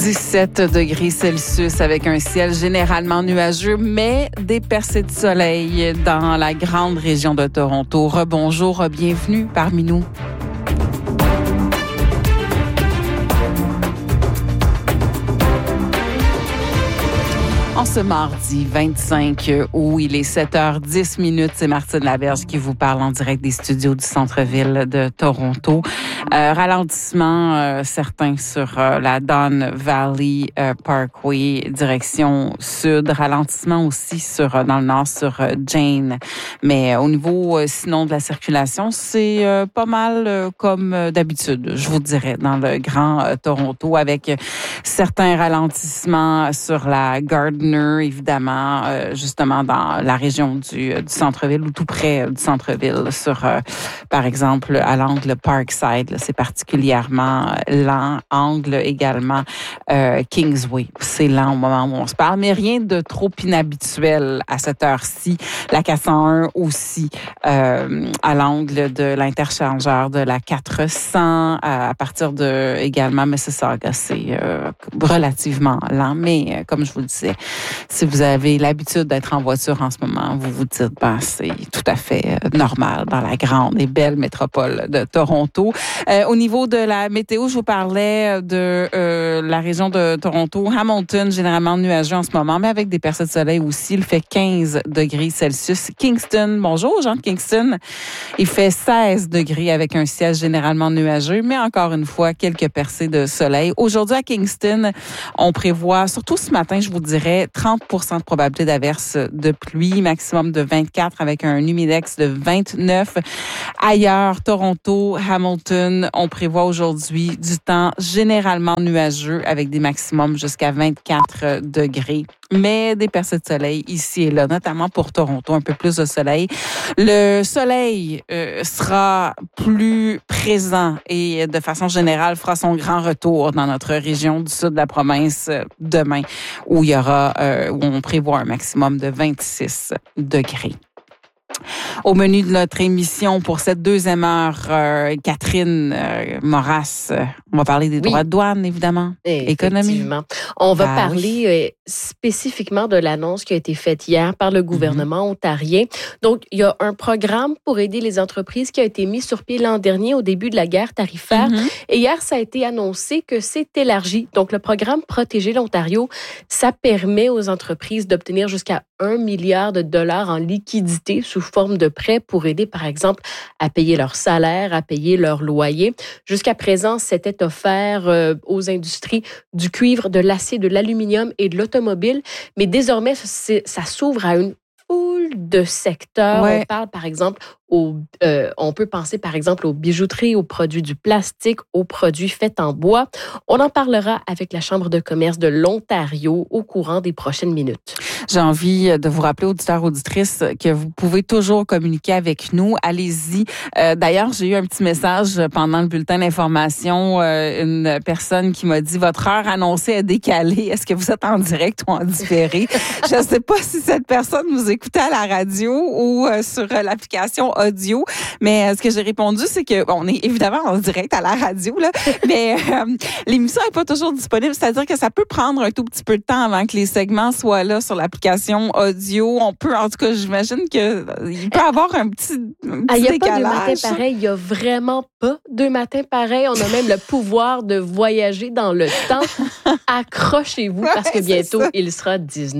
17 degrés Celsius avec un ciel généralement nuageux, mais des percées de soleil dans la grande région de Toronto. Rebonjour, bienvenue parmi nous. En ce mardi 25 août, il est 7h10. C'est Martine Laberge qui vous parle en direct des studios du centre-ville de Toronto. Ralentissement certain sur la Don Valley Parkway, direction sud. Ralentissement aussi dans le nord sur Jane. Mais au niveau sinon de la circulation, c'est pas mal comme d'habitude, je vous dirais, dans le Grand Toronto, avec certains ralentissements sur la Gardner, évidemment, justement dans la région du centre-ville ou tout près du centre-ville, sur, par exemple, à l'angle Parkside. Là, c'est particulièrement lent. Angle également Kingsway. C'est lent au moment où on se parle, mais rien de trop inhabituel à cette heure-ci. La 401 aussi, à l'angle de l'interchangeur de la 400, à partir de également Mississauga. C'est relativement lent, mais comme je vous le disais, si vous avez l'habitude d'être en voiture en ce moment, vous vous dites, c'est tout à fait normal dans la grande et belle métropole de Toronto. Au niveau de la météo, je vous parlais de la région de Toronto. Hamilton, généralement nuageux en ce moment, mais avec des percées de soleil aussi. Il fait 15 degrés Celsius. Kingston, bonjour, Jean de Kingston. Il fait 16 degrés avec un ciel généralement nuageux, mais encore une fois, quelques percées de soleil. Aujourd'hui, à Kingston, on prévoit, surtout ce matin, je vous dirais, 30% de probabilité d'averse de pluie, maximum de 24 avec un humidex de 29. Ailleurs, Toronto, Hamilton, on prévoit aujourd'hui du temps généralement nuageux avec des maximums jusqu'à 24 degrés. Mais des percées de soleil ici et là, notamment pour Toronto, un peu plus de soleil. Le soleil sera plus présent et de façon générale fera son grand retour dans notre région du sud de la province demain, où il y aura, où on prévoit un maximum de 26 degrés. Au menu de notre émission pour cette deuxième heure, Catherine Moras, on va parler des droits de douane, évidemment, économie. On va parler spécifiquement de l'annonce qui a été faite hier par le gouvernement ontarien. Donc, il y a un programme pour aider les entreprises qui a été mis sur pied l'an dernier au début de la guerre tarifaire. Et hier, ça a été annoncé que c'est élargi. Donc, le programme Protéger l'Ontario, ça permet aux entreprises d'obtenir jusqu'à 1 milliard de dollars en liquidité sous forme de prêts pour aider, par exemple, à payer leur salaire, à payer leur loyer. Jusqu'à présent, c'était offert aux industries du cuivre, de l'acier, de l'aluminium et de l'automobile. Mais désormais, ça s'ouvre à une foule de secteurs. Ouais. On parle, par exemple, on peut penser, par exemple, aux bijouteries, aux produits du plastique, aux produits faits en bois. On en parlera avec la Chambre de commerce de l'Ontario au courant des prochaines minutes. J'ai envie de vous rappeler, auditeurs, auditrices, que vous pouvez toujours communiquer avec nous. Allez-y. D'ailleurs, j'ai eu un petit message pendant le bulletin d'information. Une personne qui m'a dit « Votre heure annoncée est décalée. Est-ce que vous êtes en direct ou en différé? » Je ne sais pas si cette personne vous écoutait à la radio ou sur l'application audio, mais ce que j'ai répondu, c'est que on est évidemment en direct à la radio, là, mais l'émission n'est pas toujours disponible, c'est-à-dire que ça peut prendre un tout petit peu de temps avant que les segments soient là sur l'application audio. On peut, en tout cas, j'imagine qu'il peut y avoir un petit décalage. Il n'y a pas deux matins pareils, il n'y a vraiment pas deux matins pareils. On a même le pouvoir de voyager dans le temps. Accrochez-vous parce que bientôt, il sera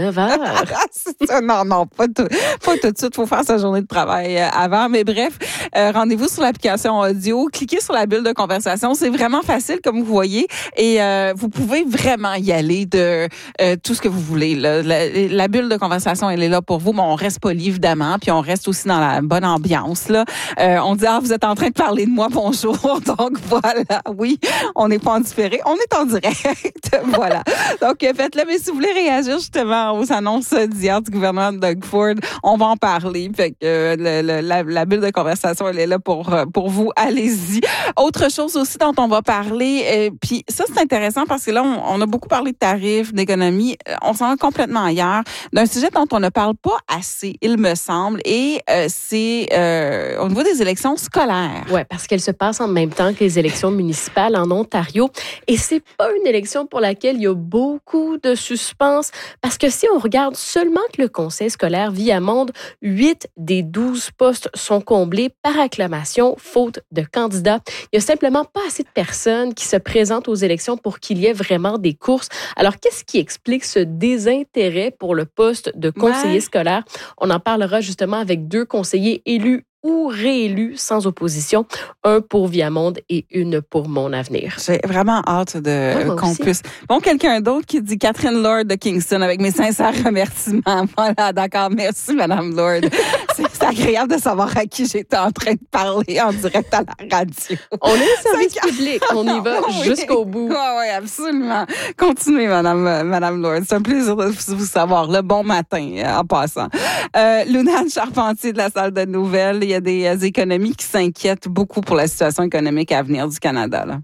19h. Non, pas tout de suite. Il faut faire sa journée de travail avant. Mais bref, rendez-vous sur l'application audio. Cliquez sur la bulle de conversation. C'est vraiment facile, comme vous voyez. Et vous pouvez vraiment y aller de tout ce que vous voulez. Là. La bulle de conversation, elle est là pour vous. Mais on reste poli, évidemment. Puis on reste aussi dans la bonne ambiance. Là. On dit, vous êtes en train de parler de moi, bonjour. Donc voilà, oui, on n'est pas en différé. On est en direct. Voilà. Donc faites-le. Mais si vous voulez réagir justement aux annonces d'hier du gouvernement de Doug Ford, on va en parler. Fait que la bulle de conversation, elle est là pour vous. Allez-y. Autre chose aussi dont on va parler, puis ça, c'est intéressant parce que là, on a beaucoup parlé de tarifs, d'économie. On s'en va complètement ailleurs, d'un sujet dont on ne parle pas assez, il me semble, et c'est au niveau des élections scolaires. Oui, parce qu'elles se passent en même temps que les élections municipales en Ontario. Et c'est pas une élection pour laquelle il y a beaucoup de suspense, parce que si on regarde seulement que le conseil scolaire Viamonde, 8 des 12 postes sont comblés par acclamation, faute de candidats. Il y a simplement pas assez de personnes qui se présentent aux élections pour qu'il y ait vraiment des courses. Alors, qu'est-ce qui explique ce désintérêt pour le poste de conseiller scolaire? On en parlera justement avec 2 conseillers élus ou réélus sans opposition, un pour Viamonde et une pour Mon Avenir. J'ai vraiment hâte qu'on puisse... Bon, quelqu'un d'autre qui dit Catherine Lord de Kingston, avec mes sincères remerciements. Voilà, d'accord. Merci, Madame Lord. C'est agréable de savoir à qui j'étais en train de parler en direct à la radio. On est un service public. On y va jusqu'au bout. Oui, absolument. Continuez, Madame Lord. C'est un plaisir de vous savoir. Le bon matin, en passant. Lunane Charpentier de la salle de nouvelles. Il y a des économies qui s'inquiètent beaucoup pour la situation économique à venir du Canada. Là.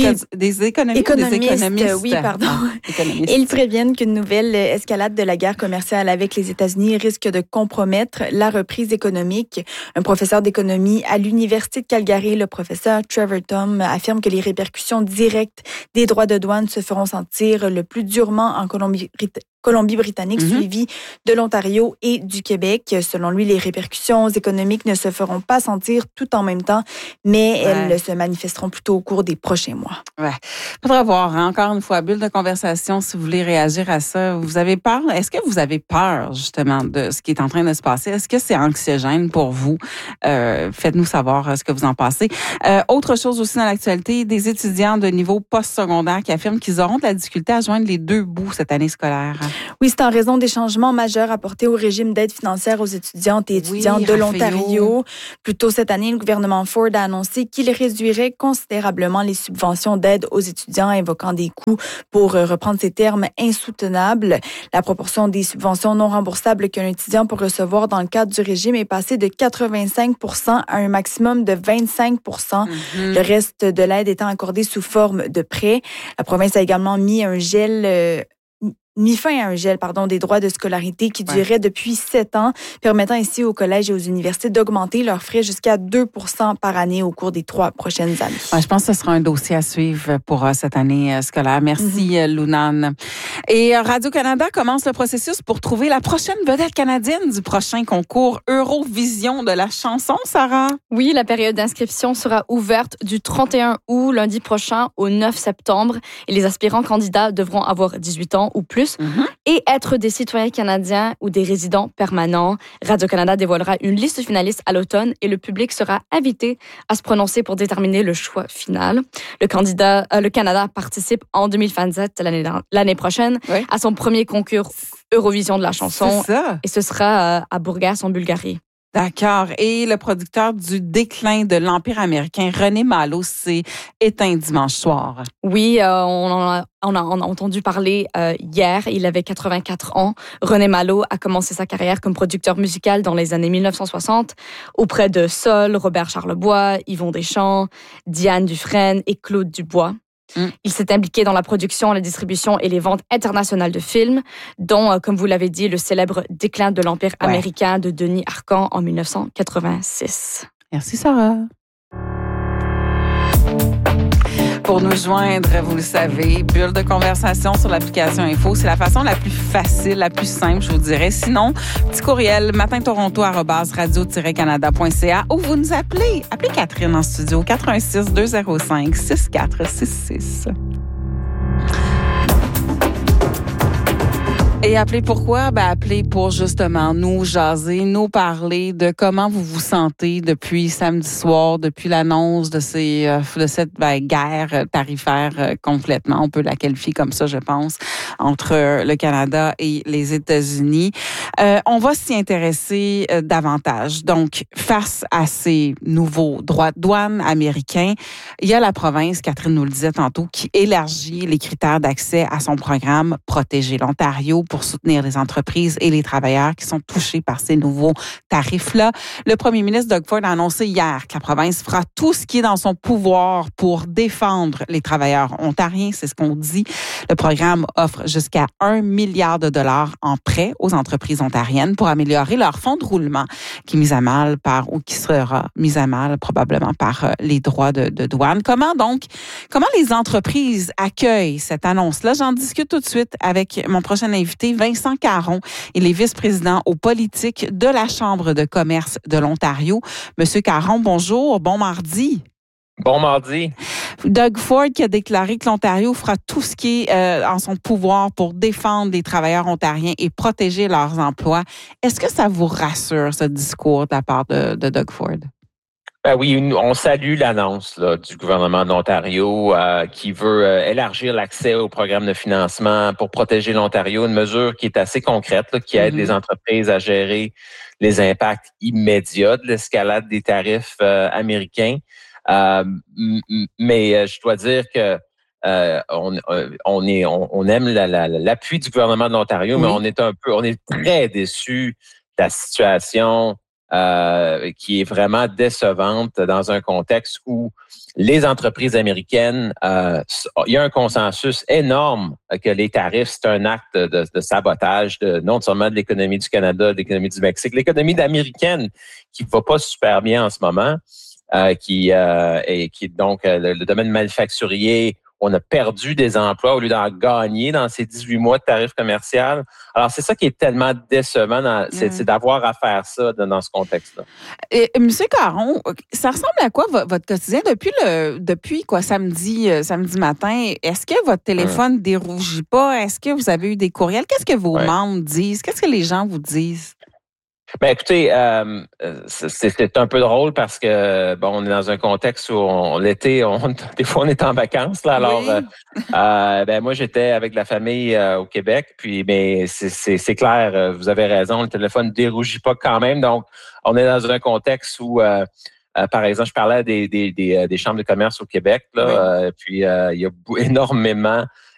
Des économistes. Oui, pardon. Ils préviennent qu'une nouvelle escalade de la guerre commerciale avec les États-Unis risque de compromettre la reprise économique. Un professeur d'économie à l'Université de Calgary, le professeur Trevor Tom, affirme que les répercussions directes des droits de douane se feront sentir le plus durement en Colombie-Britannique, suivi de l'Ontario et du Québec. Selon lui, les répercussions économiques ne se feront pas sentir tout en même temps, mais elles se manifesteront plutôt au cours des prochains mois. Ouais. Faudra voir, hein, encore une fois, bulle de conversation, si vous voulez réagir à ça. Vous avez peur? Est-ce que vous avez peur, justement, de ce qui est en train de se passer? Est-ce que c'est anxiogène pour vous? Faites-nous savoir ce que vous en pensez. Autre chose aussi dans l'actualité, des étudiants de niveau postsecondaire qui affirment qu'ils auront de la difficulté à joindre les 2 bouts cette année scolaire. Oui, c'est en raison des changements majeurs apportés au régime d'aide financière aux étudiantes et étudiants de l'Ontario. Plus tôt cette année, le gouvernement Ford a annoncé qu'il réduirait considérablement les subventions d'aide aux étudiants, invoquant des coûts, pour reprendre ces termes, insoutenables. La proportion des subventions non remboursables qu'un étudiant peut recevoir dans le cadre du régime est passée de 85% à un maximum de 25%. Le reste de l'aide étant accordé sous forme de prêts. La province a également mis fin à un gel des droits de scolarité qui durait depuis 7 ans, permettant ici aux collèges et aux universités d'augmenter leurs frais jusqu'à 2% par année au cours des 3 prochaines années. Ouais, je pense que ce sera un dossier à suivre pour cette année scolaire. Merci, Lunane. Et Radio-Canada commence le processus pour trouver la prochaine vedette canadienne du prochain concours Eurovision de la chanson, Sarah. Oui, la période d'inscription sera ouverte du 31 août, lundi prochain, au 9 septembre. Et les aspirants candidats devront avoir 18 ans ou plus et être des citoyens canadiens ou des résidents permanents. Radio-Canada dévoilera une liste finaliste à l'automne et le public sera invité à se prononcer pour déterminer le choix final. Le Canada participe en 2027, l'année prochaine, à son premier concours Eurovision de la chanson. C'est ça. Et ce sera à Burgas, en Bulgarie. D'accord. Et le producteur du déclin de l'Empire américain, René Malo, s'est éteint dimanche soir. Oui, on a entendu parler hier. Il avait 84 ans. René Malo a commencé sa carrière comme producteur musical dans les années 1960 auprès de Sol, Robert Charlebois, Yvon Deschamps, Diane Dufresne et Claude Dubois. Il s'est impliqué dans la production, la distribution et les ventes internationales de films, dont, comme vous l'avez dit, le célèbre Déclin de l'Empire américain de Denis Arcand en 1986. Merci, Sarah. Pour nous joindre, vous le savez, bulle de conversation sur l'application Info, c'est la façon la plus facile, la plus simple, je vous dirais. Sinon, petit courriel matintoronto@radio-canada.ca ou vous nous appelez. Appelez Catherine en studio, 416-205-6466. Et appelez pourquoi? Appelez pour justement nous jaser, nous parler de comment vous vous sentez depuis samedi soir, depuis l'annonce de cette guerre tarifaire complètement. On peut la qualifier comme ça, je pense, entre le Canada et les États-Unis. On va s'y intéresser davantage. Donc, face à ces nouveaux droits de douane américains, il y a la province, Catherine nous le disait tantôt, qui élargit les critères d'accès à son programme Protéger l'Ontario pour pour soutenir les entreprises et les travailleurs qui sont touchés par ces nouveaux tarifs-là. Le premier ministre Doug Ford a annoncé hier que la province fera tout ce qui est dans son pouvoir pour défendre les travailleurs ontariens. C'est ce qu'on dit. Le programme offre jusqu'à 1 milliard de dollars en prêts aux entreprises ontariennes pour améliorer leur fonds de roulement qui sera mis à mal probablement par les droits de douane. Comment les entreprises accueillent cette annonce-là? J'en discute tout de suite avec mon prochain invité, Vincent Caron. Il est vice-président aux politiques de la Chambre de commerce de l'Ontario. Monsieur Caron, bonjour, bon mardi. Bon mardi. Doug Ford qui a déclaré que l'Ontario fera tout ce qui est en son pouvoir pour défendre les travailleurs ontariens et protéger leurs emplois. Est-ce que ça vous rassure, ce discours de la part de Doug Ford? Ben oui, on salue l'annonce du gouvernement de l'Ontario qui veut élargir l'accès au programme de financement pour protéger l'Ontario, une mesure qui est assez concrète, qui aide les entreprises à gérer les impacts immédiats de l'escalade des tarifs américains. Mais je dois dire que on aime l'appui du gouvernement de l'Ontario, mais on est très déçus de la situation qui est vraiment décevante dans un contexte où les entreprises américaines, il y a un consensus énorme que les tarifs, c'est un acte de sabotage non seulement de l'économie du Canada, de l'économie du Mexique, l'économie américaine qui va pas super bien en ce moment. Qui est donc le domaine manufacturier, on a perdu des emplois au lieu d'en gagner dans ces 18 mois de tarifs commerciaux. Alors, c'est ça qui est tellement décevant, c'est d'avoir à faire ça dans ce contexte-là. Monsieur Caron, ça ressemble à quoi votre quotidien depuis samedi matin? Est-ce que votre téléphone ne dérougit pas? Est-ce que vous avez eu des courriels? Qu'est-ce que vos membres disent? Qu'est-ce que les gens vous disent? Ben écoutez, c'est un peu drôle parce que on est dans un contexte où l'été, des fois on est en vacances là. Alors, moi j'étais avec la famille au Québec, mais c'est clair, vous avez raison, le téléphone ne dérougit pas quand même. Donc on est dans un contexte où par exemple, je parlais des chambres de commerce au Québec là, puis il y a énormément